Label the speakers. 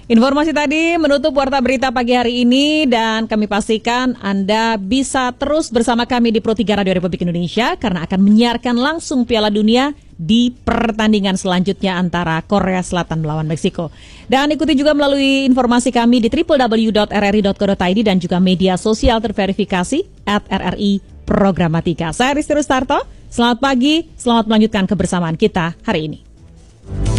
Speaker 1: Informasi tadi menutup Warta Berita pagi hari ini dan kami pastikan Anda bisa terus bersama kami di Pro 3 Radio Republik Indonesia karena akan menyiarkan langsung Piala Dunia di pertandingan selanjutnya antara Korea Selatan melawan Meksiko. Dan ikuti juga melalui informasi kami di www.rri.co.id dan juga media sosial terverifikasi @RRI Programatika. Saya Risti Rustarto, selamat pagi, selamat melanjutkan kebersamaan kita hari ini.